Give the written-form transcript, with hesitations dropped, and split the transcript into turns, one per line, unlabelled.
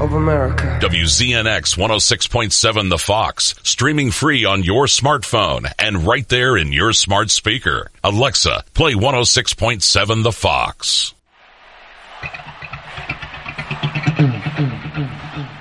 of America.
WZNX 106.7 The Fox, streaming free on your smartphone and right there in your smart speaker. Alexa, play 106.7 The Fox.